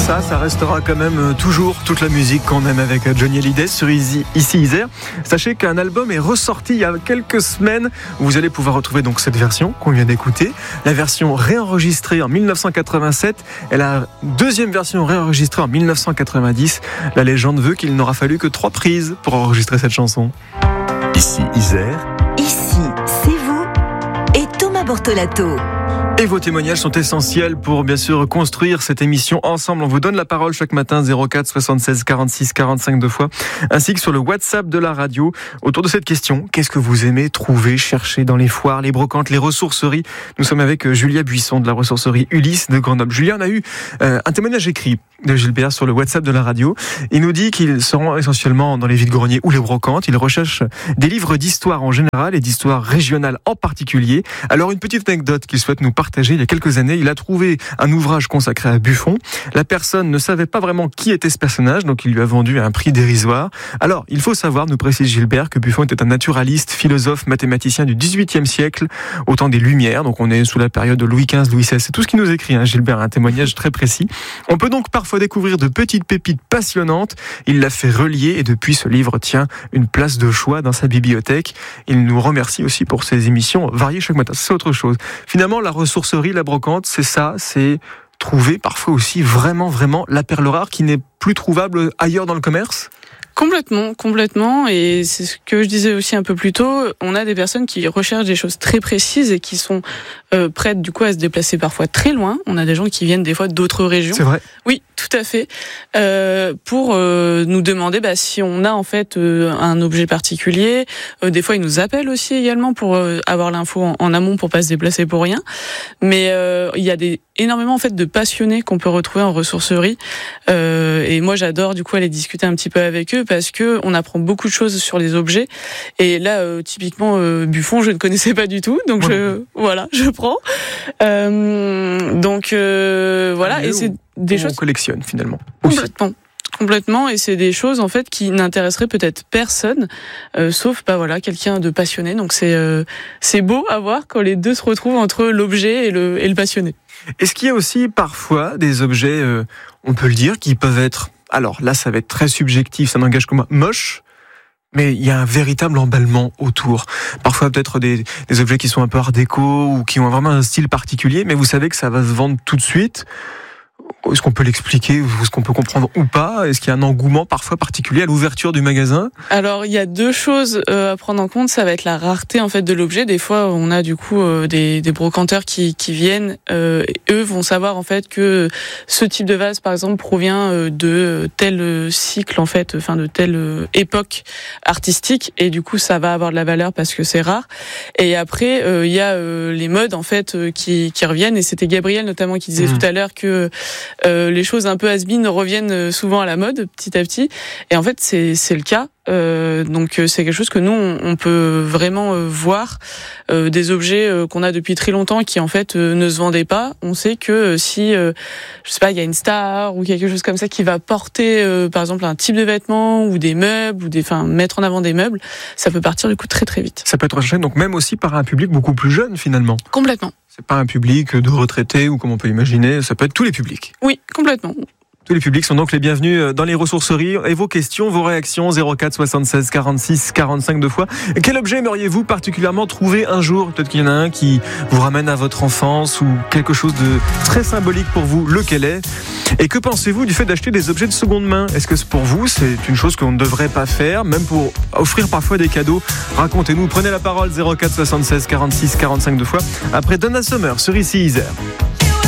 ça restera quand même toujours toute la musique qu'on aime avec Johnny Hallyday sur Ici Isère. Sachez qu'un album est ressorti il y a quelques semaines. Vous allez pouvoir retrouver donc cette version qu'on vient d'écouter, la version réenregistrée en 1987 et la deuxième version réenregistrée en 1990. La légende veut qu'il n'aura fallu que 3 prises pour enregistrer cette chanson. Ici Isère. Ici, c'est vous et Thomas Bortolato. Et vos témoignages sont essentiels pour bien sûr construire cette émission ensemble. On vous donne la parole chaque matin 04 76 46 45 2 fois, ainsi que sur le WhatsApp de la radio. Autour de cette question, qu'est-ce que vous aimez trouver, chercher dans les foires, les brocantes, les ressourceries? Nous sommes avec Julia Buisson de la ressourcerie Ulysse de Grenoble. Julia, on a eu un témoignage écrit de Gilbert sur le WhatsApp de la radio. Il nous dit qu'il se rend essentiellement dans les vides-greniers ou les brocantes. Il recherche des livres d'histoire en général et d'histoire régionale en particulier. Alors une petite anecdote qu'il souhaite nous partager. Il y a quelques années, il a trouvé un ouvrage consacré à Buffon. La personne ne savait pas vraiment qui était ce personnage, donc il lui a vendu à un prix dérisoire. Alors, il faut savoir, nous précise Gilbert, que Buffon était un naturaliste, philosophe, mathématicien du XVIIIe siècle, au temps des Lumières. Donc on est sous la période de Louis XV, Louis XVI. C'est tout ce qu'il nous écrit, Gilbert, un témoignage très précis. On peut donc parfois découvrir de petites pépites passionnantes. Il l'a fait relier et depuis, ce livre tient une place de choix dans sa bibliothèque. Il nous remercie aussi pour ses émissions variées chaque matin. C'est autre chose. Finalement, la ressourcerie, la brocante, c'est ça, c'est trouver parfois aussi vraiment la perle rare qui n'est plus trouvable ailleurs dans le commerce. Complètement. Et c'est ce que je disais aussi un peu plus tôt. On a des personnes qui recherchent des choses très précises et qui sont prêtes du coup à se déplacer parfois très loin. On a des gens qui viennent des fois d'autres régions. C'est vrai. Oui, tout à fait. Pour nous demander si on a en fait un objet particulier. Des fois, ils nous appellent aussi également pour avoir l'info en amont pour pas se déplacer pour rien. Mais il y a énormément en fait de passionnés qu'on peut retrouver en ressourcerie. Et moi, j'adore du coup aller discuter un petit peu avec eux parce que on apprend beaucoup de choses sur les objets. Et là, typiquement Buffon, je ne connaissais pas du tout, donc je prends. Voilà, et c'est des choses qu'on collectionne finalement. Complètement, et c'est des choses en fait qui n'intéresseraient peut-être personne, sauf quelqu'un de passionné. Donc c'est beau à voir quand les deux se retrouvent entre l'objet et le passionné. Est-ce qu'il y a aussi parfois des objets, on peut le dire, qui peuvent être, alors là ça va être très subjectif, ça n'engage que moi, moches, mais il y a un véritable emballement autour. Parfois peut-être des objets qui sont un peu art déco ou qui ont vraiment un style particulier, mais vous savez que ça va se vendre tout de suite. Est-ce qu'on peut l'expliquer, ou est-ce qu'on peut comprendre ou pas? Est-ce qu'il y a un engouement parfois particulier à l'ouverture du magasin? Alors, il y a 2 choses à prendre en compte. Ça va être la rareté en fait de l'objet. Des fois, on a du coup des brocanteurs qui viennent. Et eux vont savoir en fait que ce type de vase, par exemple, provient de tel cycle en fait, de telle époque artistique. Et du coup, ça va avoir de la valeur parce que c'est rare. Et après, il y a les modes en fait qui reviennent. Et c'était Gabriel notamment qui disait tout à l'heure que les choses un peu has-been reviennent souvent à la mode petit à petit, et en fait c'est le cas. Donc c'est quelque chose que nous on peut vraiment voir, des objets qu'on a depuis très longtemps qui en fait ne se vendaient pas. On sait que si je sais pas, il y a une star ou quelque chose comme ça qui va porter par exemple un type de vêtements ou des meubles ou mettre en avant des meubles, ça peut partir du coup très très vite. Ça peut être recherché donc même aussi par un public beaucoup plus jeune finalement. Complètement. C'est pas un public de retraités ou comme on peut imaginer, ça peut être tous les publics. Oui, complètement. Tous les publics sont donc les bienvenus dans les ressourceries. Et vos questions, vos réactions, 04 76 46 45 2 fois. Quel objet aimeriez-vous particulièrement trouver un jour? Peut-être qu'il y en a un qui vous ramène à votre enfance ou quelque chose de très symbolique pour vous. Lequel est? Et que pensez-vous du fait d'acheter des objets de seconde main? Est-ce que pour vous, c'est une chose qu'on ne devrait pas faire, même pour offrir parfois des cadeaux? Racontez-nous, prenez la parole, 04 76 46 45 2 fois. Après Donna Summer sur Ici Isère.